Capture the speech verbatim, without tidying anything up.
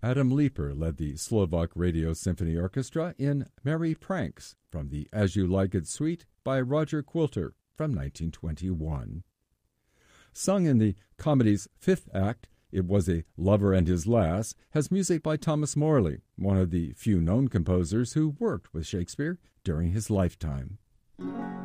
Adam Leeper led the Slovak Radio Symphony Orchestra in Merry Pranks from the As You Like It Suite by Roger Quilter from nineteen twenty-one. Sung in the comedy's fifth act, It Was a Lover and His Lass, has music by Thomas Morley, one of the few known composers who worked with Shakespeare during his lifetime.